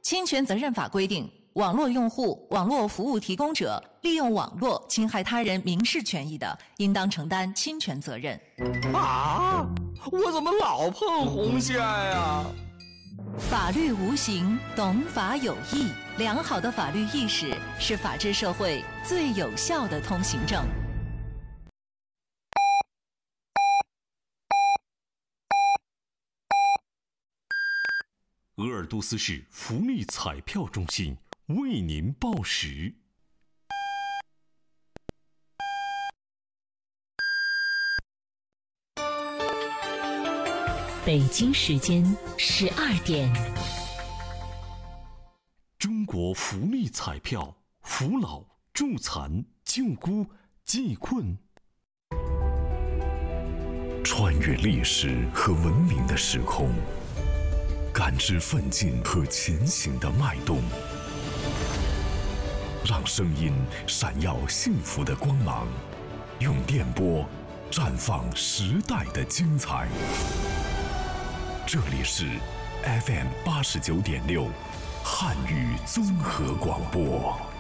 侵权责任法规定，网络用户、网络服务提供者利用网络侵害他人民事权益的，应当承担侵权责任。 啊！我怎么老碰红线呀？ 法律无形，懂法有义。良好的法律意识是法治社会最有效的通行证。 鄂尔多斯市福利彩票中心为您报时。 北京时间12点。 中国福利彩票，扶老、助残、救孤、济困。 穿越历史和文明的时空，感知奋进和前行的脉动，让声音闪耀幸福的光芒，用电波绽放时代的精彩。这里是 FM89.6汉语综合广播。